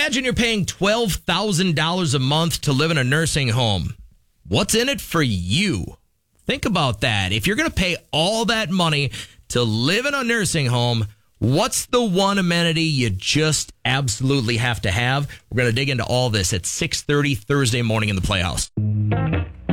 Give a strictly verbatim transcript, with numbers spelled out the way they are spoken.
Imagine you're paying twelve thousand dollars a month to live in a nursing home. What's in it for you? Think about that. If you're going to pay all that money to live in a nursing home, what's the one amenity you just absolutely have to have? We're going to dig into all this at six thirty Thursday morning in the Playhouse.